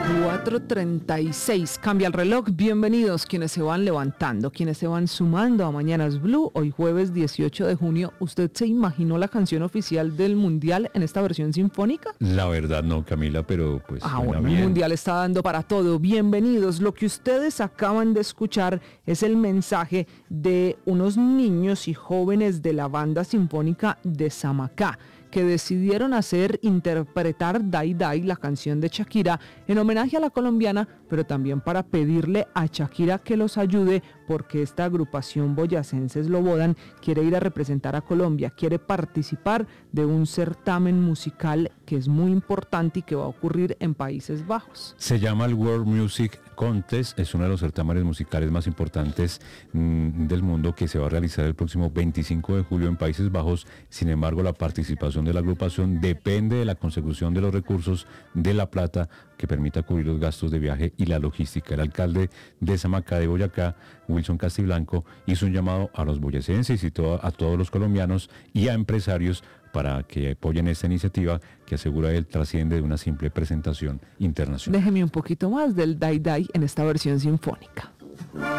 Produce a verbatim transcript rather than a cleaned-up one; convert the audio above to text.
cuatro treinta y seis, cambia el reloj. Bienvenidos quienes se van levantando, quienes se van sumando a Mañanas Blue. Hoy jueves dieciocho de junio, ¿usted se imaginó la canción oficial del Mundial en esta versión sinfónica? La verdad no, Camila, pero pues Ah, suena bueno, bien. el Mundial está dando para todo. Bienvenidos. Lo que ustedes acaban de escuchar es el mensaje de unos niños y jóvenes de la banda sinfónica de Samacá, que decidieron hacer interpretar Dai Dai, la canción de Shakira, en homenaje a la colombiana, pero también para pedirle a Shakira que los ayude, porque esta agrupación boyacense Slobodan quiere ir a representar a Colombia, quiere participar de un certamen musical que es muy importante y que va a ocurrir en Países Bajos. Se llama el World Music Contest, es uno de los certámenes musicales más importantes mmm, del mundo, que se va a realizar el próximo veinticinco de julio en Países Bajos. Sin embargo, la participación de la agrupación depende de la consecución de los recursos de La Plata que permita cubrir los gastos de viaje y la logística. El alcalde de Samacá de Boyacá, Wilson Castiblanco, hizo un llamado a los boyacenses y todo, a todos los colombianos y a empresarios para que apoyen esta iniciativa que, asegura él, trasciende de una simple presentación internacional. Déjeme un poquito más del Dai Dai en esta versión sinfónica.